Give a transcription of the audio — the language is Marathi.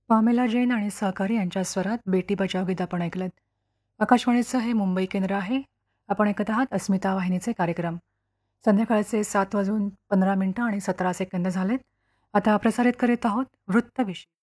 पामेला जैन आणि सहकारी यांच्या स्वरात बेटी बचाव गीत आपण ऐकलत. आकाशवाणीचं हे मुंबई केंद्र आहे. आपण ऐकत आहात अस्मिता वाहिनीचे कार्यक्रम. संध्याकाळचे 7:15 आणि 17 सेकंद झालेत. आता प्रसारित करीत आहोत वृत्तविशेष.